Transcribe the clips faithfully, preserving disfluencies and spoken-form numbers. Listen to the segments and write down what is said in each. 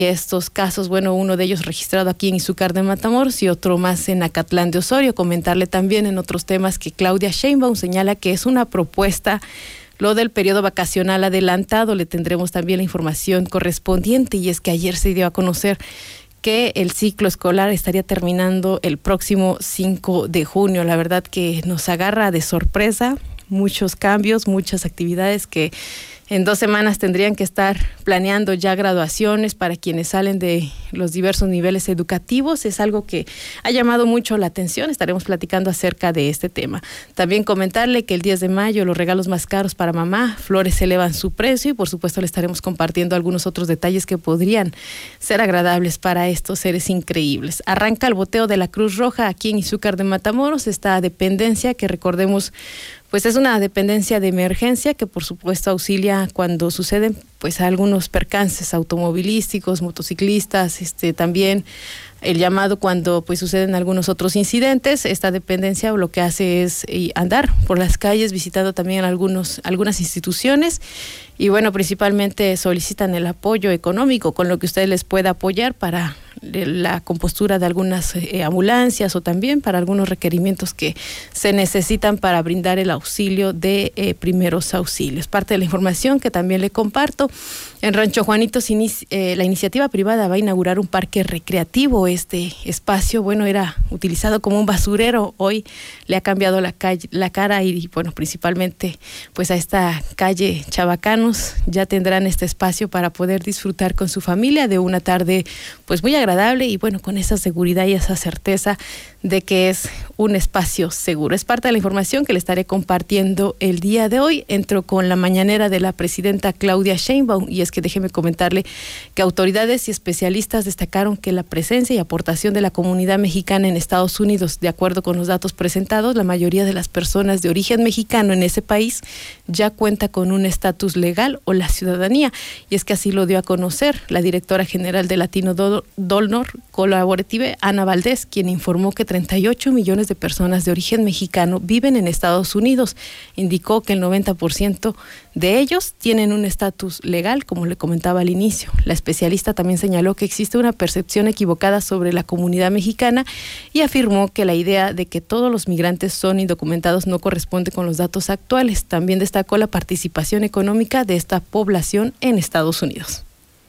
estos casos, bueno, uno de ellos registrado aquí en Izúcar de Matamoros y otro más en Acatlán de Osorio. Comentarle también en otros temas que Claudia Sheinbaum señala que es una propuesta lo del periodo vacacional adelantado. Le tendremos también la información correspondiente, y es que ayer se dio a conocer que el ciclo escolar estaría terminando el próximo cinco de junio. La verdad que nos agarra de sorpresa, muchos cambios, muchas actividades que en dos semanas tendrían que estar planeando ya graduaciones para quienes salen de los diversos niveles educativos. Es algo que ha llamado mucho la atención. Estaremos platicando acerca de este tema. También comentarle que el diez de mayo los regalos más caros para mamá, flores elevan su precio, y por supuesto le estaremos compartiendo algunos otros detalles que podrían ser agradables para estos seres increíbles. Arranca el boteo de la Cruz Roja aquí en Izúcar de Matamoros, esta dependencia que, recordemos, pues es una dependencia de emergencia que por supuesto auxilia cuando suceden pues algunos percances automovilísticos, motociclistas, este también el llamado cuando pues suceden algunos otros incidentes. Esta dependencia lo que hace es andar por las calles visitando también algunos algunas instituciones, y bueno, principalmente solicitan el apoyo económico con lo que usted les pueda apoyar para la compostura de algunas eh, ambulancias, o también para algunos requerimientos que se necesitan para brindar el auxilio de eh, primeros auxilios. Parte de la información que también le comparto: en Rancho Juanitos inici- eh, la iniciativa privada va a inaugurar un parque recreativo. Este espacio, bueno, era utilizado como un basurero, hoy le ha cambiado la, calle, la cara, y bueno, principalmente pues a esta calle Chavacanos ya tendrán este espacio para poder disfrutar con su familia de una tarde pues muy agradable, y bueno, con esa seguridad y esa certeza de que es un espacio seguro. Es parte de la información que le estaré compartiendo el día de hoy. Entro con la mañanera de la presidenta Claudia Sheinbaum, y es que déjeme comentarle que autoridades y especialistas destacaron que la presencia y aportación de la comunidad mexicana en Estados Unidos, de acuerdo con los datos presentados, la mayoría de las personas de origen mexicano en ese país ya cuenta con un estatus legal o la ciudadanía, y es que así lo dio a conocer la directora general de Latino Donor Collaborative, Ana Valdés, quien informó que treinta y ocho millones de personas de origen mexicano viven en Estados Unidos. Indicó que el noventa por ciento de ellos tienen un estatus legal, como le comentaba al inicio. La especialista también señaló que existe una percepción equivocada sobre la comunidad mexicana, y afirmó que la idea de que todos los migrantes son indocumentados no corresponde con los datos actuales. También destacó la participación económica de esta población en Estados Unidos.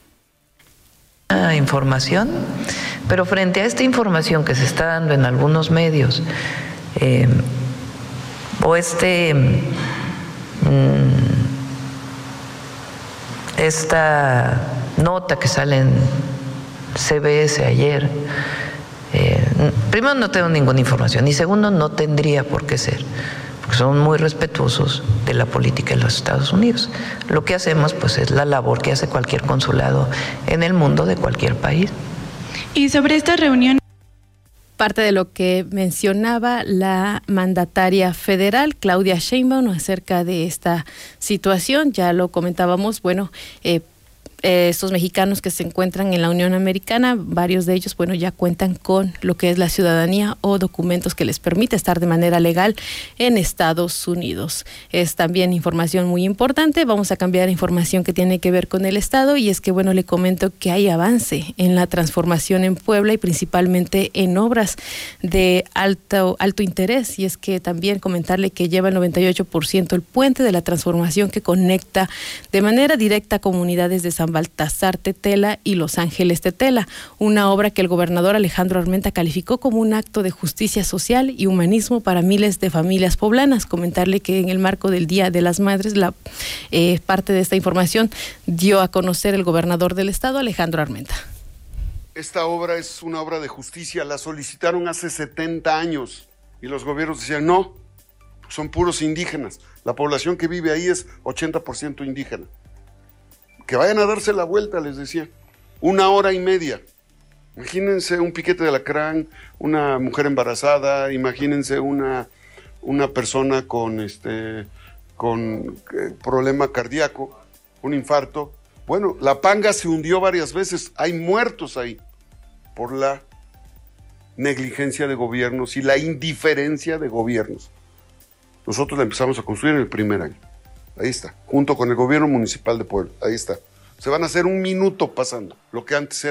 Información, pero frente a esta información que se está dando en algunos medios, eh, o este mmm, esta nota que sale en C B S ayer, eh, primero no tengo ninguna información, y segundo no tendría por qué ser, porque son muy respetuosos de la política de los Estados Unidos. Lo que hacemos pues es la labor que hace cualquier consulado en el mundo de cualquier país. Y sobre esta reunión, parte de lo que mencionaba la mandataria federal, Claudia Sheinbaum, acerca de esta situación, ya lo comentábamos, bueno, eh, Eh, estos mexicanos que se encuentran en la Unión Americana, varios de ellos, bueno, ya cuentan con lo que es la ciudadanía o documentos que les permite estar de manera legal en Estados Unidos. Es también información muy importante. Vamos a cambiar información que tiene que ver con el Estado, y es que, bueno, le comento que hay avance en la transformación en Puebla, y principalmente en obras de alto, alto interés, y es que también comentarle que lleva el noventa y ocho por ciento el puente de la transformación que conecta de manera directa a comunidades de San Baltasar Tetela y Los Ángeles Tetela, una obra que el gobernador Alejandro Armenta calificó como un acto de justicia social y humanismo para miles de familias poblanas. Comentarle que en el marco del Día de las Madres, la eh, parte de esta información dio a conocer el gobernador del estado, Alejandro Armenta. Esta obra es una obra de justicia, la solicitaron hace setenta años y los gobiernos decían no, son puros indígenas, la población que vive ahí es ochenta por ciento indígena. Que vayan a darse la vuelta, les decía, una hora y media. Imagínense un piquete de alacrán, una mujer embarazada, imagínense una, una persona con, este, con eh, problema cardíaco, un infarto. Bueno, la Panga se hundió varias veces, hay muertos ahí por la negligencia de gobiernos y la indiferencia de gobiernos. Nosotros la empezamos a construir en el primer año. Ahí está, junto con el gobierno municipal de Puebla, ahí está. Se van a hacer un minuto pasando, lo que antes era